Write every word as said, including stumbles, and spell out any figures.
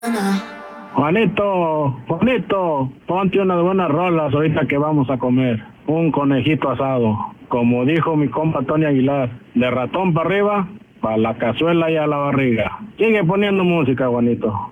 Juanito, Juanito, ponte unas buenas rolas ahorita que vamos a comer. Un conejito asado, como dijo mi compa Tony Aguilar, de ratón para arriba, para la cazuela y a la barriga. Sigue poniendo música, Juanito.